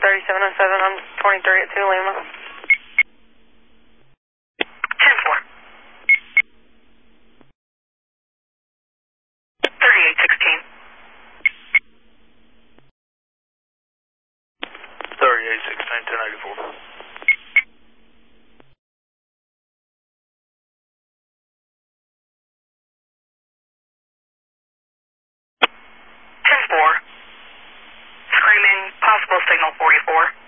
3707 on 23 at 2 Lima. 10-4. 3816. 3816, 1084. 10-4. Screaming, possible signal 44.